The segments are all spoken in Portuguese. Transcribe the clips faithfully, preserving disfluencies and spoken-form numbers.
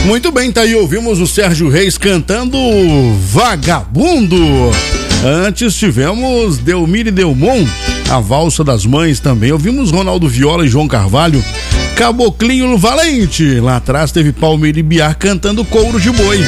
Muito bem, tá aí, ouvimos o Sérgio Reis cantando Vagabundo. Antes tivemos Delmir e Delmon, a Valsa das Mães também. Ouvimos Ronaldo Viola e João Carvalho, Caboclinho Valente. Lá atrás teve Palmeira e Biar cantando Couro de Boi.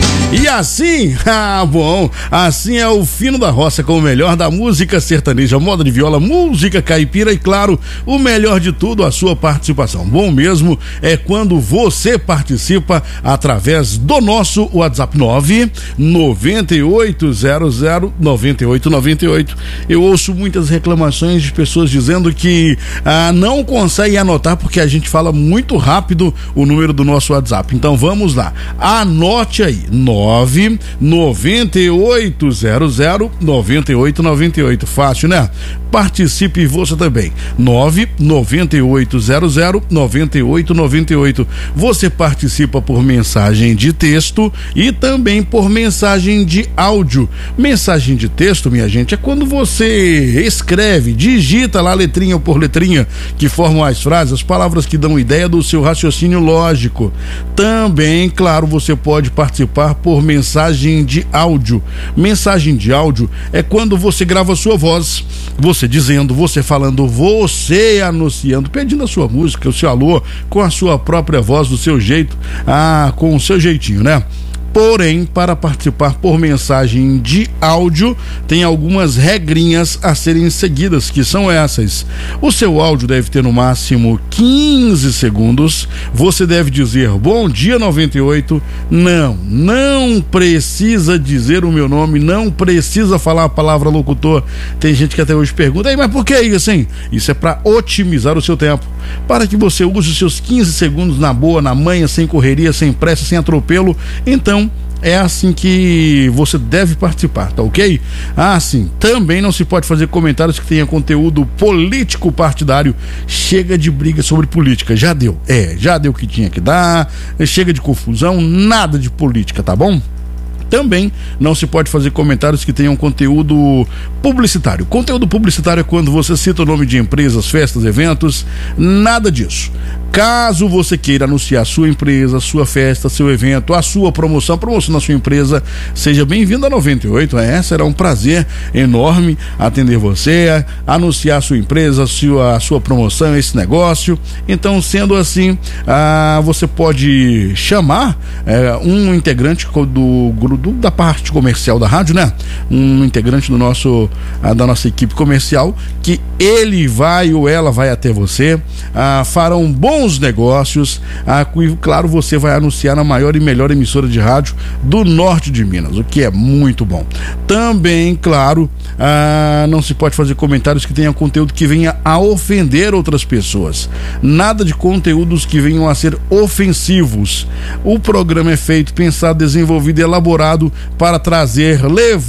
E assim, ah, bom, assim é o Fino da Roça com o melhor da música sertaneja, moda de viola, música caipira e, claro, o melhor de tudo, a sua participação. Bom mesmo é quando você participa através do nosso WhatsApp nove nove oito zero zero nove oito nove oito. Eu ouço muitas reclamações de pessoas dizendo que ah, não conseguem anotar porque a gente fala muito rápido o número do nosso WhatsApp. Então vamos lá, anote aí, nove nove oito zero zero nove oito nove oito. Fácil, né? Participe você também. nove nove oito zero zero nove oito nove oito. Você participa por mensagem de texto e também por mensagem de áudio. Mensagem de texto, minha gente, é quando você escreve, digita lá letrinha por letrinha, que formam as frases, as palavras que dão ideia do seu raciocínio lógico. Também, claro, você pode participar por mensagem de áudio. Mensagem de áudio é quando você grava a sua voz, você dizendo, você falando, você anunciando, pedindo a sua música, o seu alô, com a sua própria voz, do seu jeito, ah, com o seu jeitinho, né? Porém, para participar por mensagem de áudio, tem algumas regrinhas a serem seguidas, que são essas. O seu áudio deve ter no máximo quinze segundos. Você deve dizer bom dia noventa e oito. Não, não precisa dizer o meu nome, não precisa falar a palavra locutor. Tem gente que até hoje pergunta, mas por que isso, hein? Isso é para otimizar o seu tempo, para que você use os seus quinze segundos na boa, na manha, sem correria, sem pressa, sem atropelo. Então, é assim que você deve participar, tá ok? Ah, sim, também não se pode fazer comentários que tenha conteúdo político partidário. Chega de briga sobre política, já deu, é, já deu o que tinha que dar, chega de confusão, nada de política, tá bom? Também não se pode fazer comentários que tenham conteúdo publicitário. Conteúdo publicitário é quando você cita o nome de empresas, festas, eventos, nada disso. Caso você queira anunciar a sua empresa, a sua festa, seu evento, a sua promoção, promoção da sua empresa, seja bem-vindo a noventa e oito. É, será um prazer enorme atender você, anunciar a sua empresa, a sua, a sua promoção, esse negócio. Então, sendo assim, ah, você pode chamar é, um integrante do grupo da parte comercial da rádio, né? Um integrante do nosso, ah, da nossa equipe comercial, que ele vai ou ela vai até você, ah, farão bons negócios, ah, e claro, você vai anunciar na maior e melhor emissora de rádio do norte de Minas, o que é muito bom. Também, claro, ah, não se pode fazer comentários que tenham conteúdo que venha a ofender outras pessoas. Nada de conteúdos que venham a ser ofensivos. O programa é feito, pensado, desenvolvido e elaborado para trazer,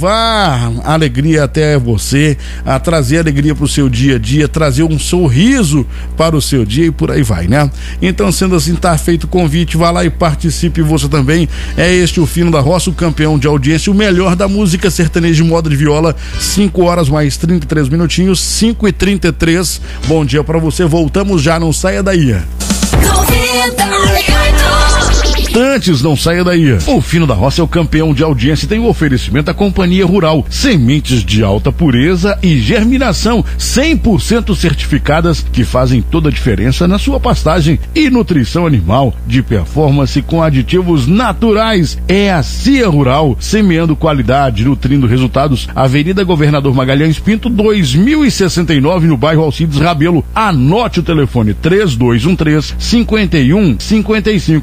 levar alegria até você, a trazer alegria para o seu dia a dia, trazer um sorriso para o seu dia e por aí vai, né? Então, sendo assim, tá feito o convite, vá lá e participe você também. É este o Fino da Roça, o campeão de audiência, o melhor da música sertaneja de moda de viola. Cinco horas mais trinta e três minutinhos, cinco e trinta e três. Bom dia para você, voltamos já, não saia daí. Antes, não saia daí. O Fino da Roça é o campeão de audiência e tem o oferecimento da Companhia Rural. Sementes de alta pureza e germinação cem por cento certificadas que fazem toda a diferença na sua pastagem. E nutrição animal de performance com aditivos naturais. É a Cia Rural, semeando qualidade, nutrindo resultados. Avenida Governador Magalhães Pinto, dois mil e sessenta e nove, no bairro Alcides Rabelo. Anote o telefone três dois um três, cinco um cinco cinco.